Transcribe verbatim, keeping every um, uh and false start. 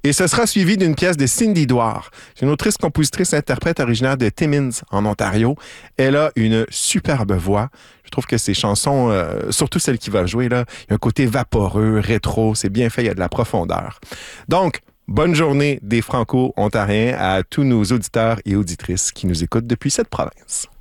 Et ce sera suivi d'une pièce de Cindy Dwyer. C'est une autrice, compositrice, interprète originaire de Timmins, en Ontario. Elle a une superbe voix. Je trouve que ses chansons, euh, surtout celle qui va jouer, là, il y a un côté vaporeux, rétro, c'est bien fait, il y a de la profondeur. Donc, bonne journée des Franco-Ontariens à tous nos auditeurs et auditrices qui nous écoutent depuis cette province.